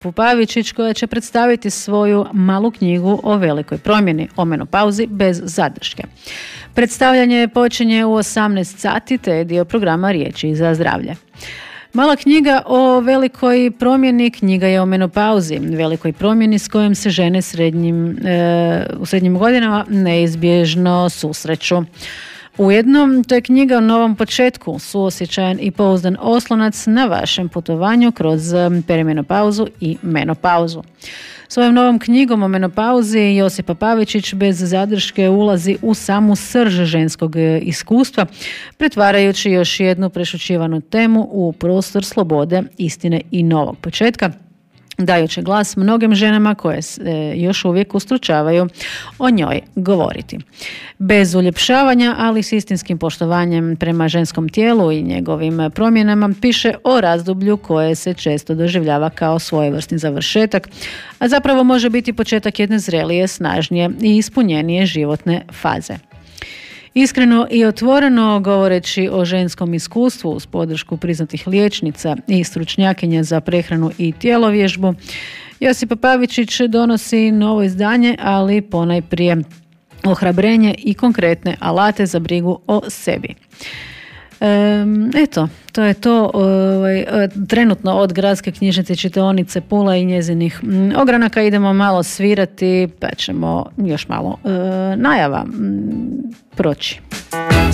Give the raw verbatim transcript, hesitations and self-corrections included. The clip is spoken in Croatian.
Pupavičić koja će predstaviti svoju malu knjigu o velikoj promjeni, o menopauzi bez zadrške. Predstavljanje počinje u osamnaest sati te je dio programa Riječi za zdravlje. Mala knjiga o velikoj promjeni, knjiga je o menopauzi, velikoj promjeni s kojom se žene srednjim, e, u srednjim godinama neizbježno susreću. Ujedno, to je knjiga o novom početku, suosjećajan i pouzdan oslonac na vašem putovanju kroz perimenopauzu i menopauzu. Svojom novom knjigom o menopauzi Josipa Pavičić bez zadrške ulazi u samu srž ženskog iskustva, pretvarajući još jednu prešućivanu temu u prostor slobode, istine i novog početka, dajući glas mnogim ženama koje se još uvijek ustručavaju o njoj govoriti. Bez uljepšavanja, ali s istinskim poštovanjem prema ženskom tijelu i njegovim promjenama, piše o razdoblju koje se često doživljava kao svojevrsni završetak, a zapravo može biti početak jedne zrelije, snažnije i ispunjenije životne faze. Iskreno i otvoreno govoreći o ženskom iskustvu uz podršku priznatih liječnica i stručnjakinja za prehranu i tjelovježbu, Josipa Pavičić donosi novo izdanje, ali ponajprije ohrabrenje i konkretne alate za brigu o sebi. Um, eto, to je to ovaj, trenutno od Gradske knjižnice čitaonice Pula i njezinih m, ogranaka. Idemo malo svirati pa ćemo još malo e, najava m, proći.